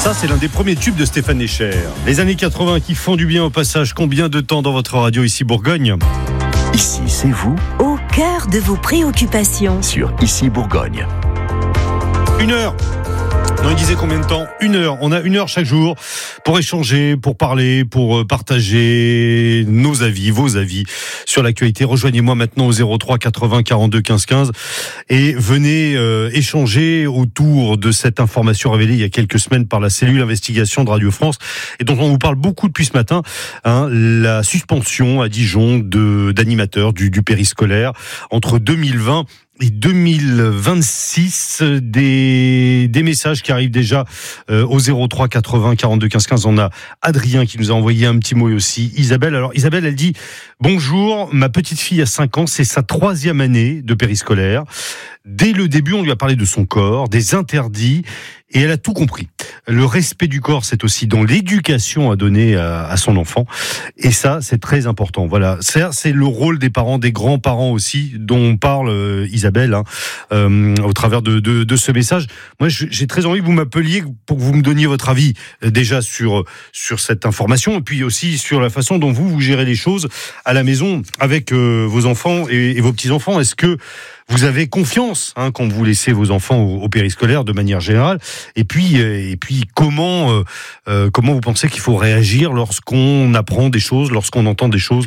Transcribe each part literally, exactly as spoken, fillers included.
Ça, c'est l'un des premiers tubes de Stéphane Echer. Les années quatre-vingts qui font du bien au passage. Combien de temps dans votre radio ici Bourgogne ? Ici, c'est vous, au cœur de vos préoccupations. sur Ici Bourgogne. Une heure. Non, il disait combien de temps ? Une heure. On a une heure chaque jour pour échanger, pour parler, pour partager nos avis, vos avis sur l'actualité. Rejoignez-moi maintenant au zéro trois quatre-vingts quarante-deux quinze quinze et venez euh, échanger autour de cette information révélée il y a quelques semaines par la cellule investigation de Radio France et dont on vous parle beaucoup depuis ce matin. Hein, la suspension à Dijon de d'animateurs du, du périscolaire entre deux mille vingt et deux mille vingt-six, des, des messages qui arrivent déjà euh, au zéro trois quatre-vingts quarante-deux quinze quinze. On a Adrien qui nous a envoyé un petit mot et aussi Isabelle. Alors Isabelle, elle dit « Bonjour, ma petite fille a cinq ans, c'est sa troisième année de périscolaire. Dès le début, on lui a parlé de son corps, des interdits, et elle a tout compris. Le respect du corps, c'est aussi dans l'éducation à donner à, à son enfant. Et ça, c'est très important. Voilà, c'est, c'est le rôle des parents, des grands-parents aussi, dont on parle, euh, Isabelle, hein, euh, au travers de, de, de ce message. Moi, j'ai très envie que vous m'appeliez pour que vous me donniez votre avis, euh, déjà sur, sur cette information, et puis aussi sur la façon dont vous, vous gérez les choses à la maison avec euh, vos enfants et, et vos petits-enfants. Est-ce que vous avez confiance hein, quand vous laissez vos enfants au, au périscolaire de manière générale. Et puis, euh, et puis comment, euh, euh, comment vous pensez qu'il faut réagir lorsqu'on apprend des choses, lorsqu'on entend des choses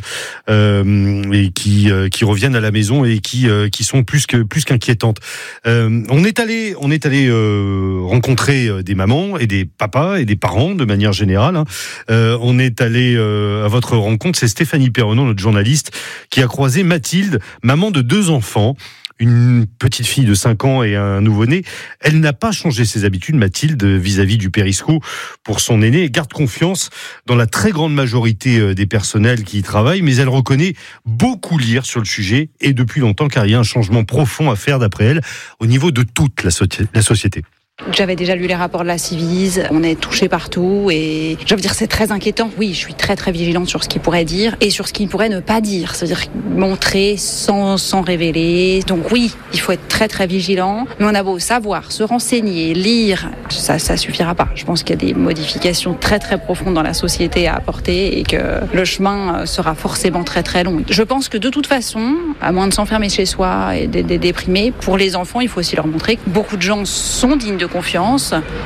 euh, et qui, euh, qui reviennent à la maison et qui, euh, qui sont plus que plus qu'inquiétantes. Euh, on est allé, on est allé euh, rencontrer des mamans et des papas et des parents de manière générale. Hein. Euh, on est allé euh, à votre rencontre. C'est Stéphanie Perronneau, notre journaliste, qui a croisé Mathilde, maman de deux enfants. Une petite fille de cinq ans et un nouveau-né. Elle n'a pas changé ses habitudes, Mathilde, vis-à-vis du périsco pour son aîné, et garde confiance dans la très grande majorité des personnels qui y travaillent, mais elle reconnaît beaucoup lire sur le sujet, et depuis longtemps, car il y a un changement profond à faire, d'après elle, au niveau de toute la, so- la société. J'avais déjà lu les rapports de la Civise, on est touché partout et je veux dire c'est très inquiétant. Oui, je suis très très vigilante sur ce qu'il pourrait dire et sur ce qu'il pourrait ne pas dire, c'est-à-dire montrer sans, sans révéler. Donc oui, il faut être très très vigilant, mais on a beau savoir, se renseigner, lire, ça ça suffira pas. Je pense qu'il y a des modifications très très profondes dans la société à apporter et que le chemin sera forcément très très long. Je pense que de toute façon, à moins de s'enfermer chez soi et d'être déprimé, pour les enfants, il faut aussi leur montrer que beaucoup de gens sont dignes de confiance